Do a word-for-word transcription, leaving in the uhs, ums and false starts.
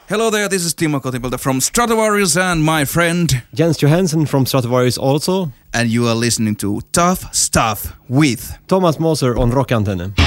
Hello there, this is Timo Kotipelta from Stratovarius and my friend Jens Johansson from Stratovarius also. And you are listening to Tough Stuff with Thomas Moser on Rock Antenne.